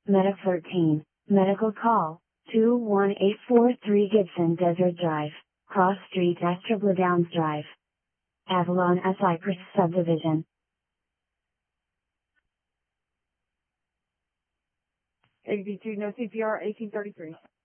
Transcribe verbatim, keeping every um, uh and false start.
Medic thirteen, medical call, two one eight four three Gibson Desert Drive, Cross Street Astrabla Downs Drive, Avalon at Cypress Subdivision. A V two, no C P R, eighteen thirty-three.